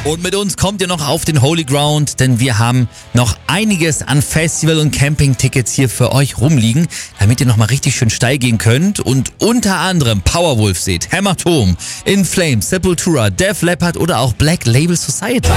Und mit uns kommt ihr noch auf den Holy Ground, denn wir haben noch einiges an Festival- und Campingtickets hier für euch rumliegen, damit ihr nochmal richtig schön steil gehen könnt und unter anderem Powerwolf seht, Hämatom, In Flames, Sepultura, Def Leppard oder auch Black Label Society.